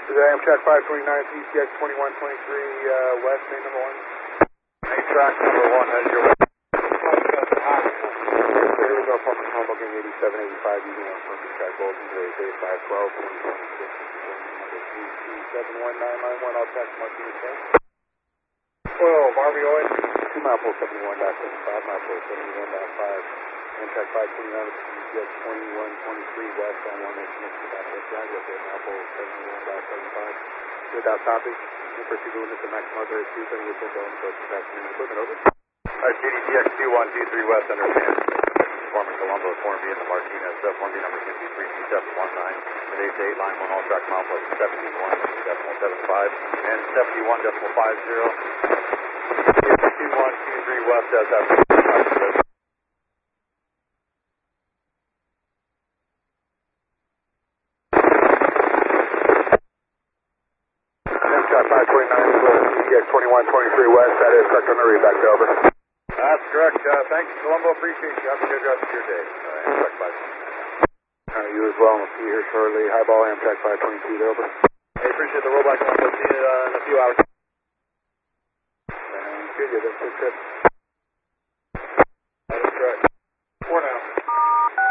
Amtrak 529, PCX 2123, West, main number 1. Amtrak number 1, head your way. Here we go, Pumpkin Home, booking 8785, using 1 from PCX Golden, today's day 512, 2026, number 27191, all tax Martinez Bank. Oil, Marvy Oil, 2 mile post 71.75, mile post 71.5, Amtrak 529, PCX 2123, West, on 1 inch, next to that drive, up there, mile post 71.75. Without copy, proceed to limit the maximum other 270 with going to capacity and equipment, over. GDTX 2123 West, understand. Forming Colombo, Form B in the Martinez, Form B number 532719. Today's date, line 1, all track mile plus 71.75 and 71.50. 2123 West, as that. Amtrak 529, PCX 2123 West, that is correct on the read, back to over. That's correct. Thanks, Colombo. Appreciate you. Have a good rest of your day. Amtrak 529. You as well. We'll see you here shortly. Highball, Amtrak 522, over. Hey, appreciate the rollback. We'll see you in a few hours. Good, that's good.